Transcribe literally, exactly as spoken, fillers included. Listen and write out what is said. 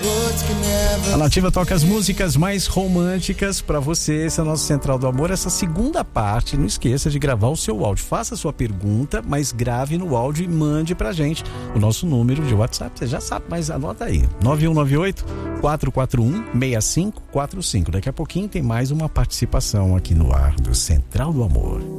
A Nativa toca as músicas mais românticas pra você. Esse é o nosso Central do Amor. Essa segunda parte, não esqueça de gravar o seu áudio. Faça a sua pergunta, mas grave no áudio e mande pra gente o nosso número de WhatsApp. Você já sabe, mas anota aí: nove um nove oito, quatro quatro um, seis cinco quatro cinco. Daqui a pouquinho tem mais uma participação aqui no ar do Central do Amor.